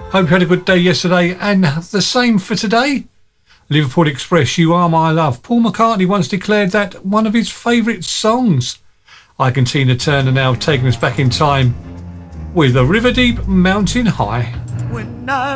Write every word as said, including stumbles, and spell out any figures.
Hope you had a good day yesterday and the same for today. Liverpool Express, You Are My Love. Paul McCartney once declared that one of his favourite songs. I Can Tina Turner now taking us back in time with A River Deep, Mountain High. When I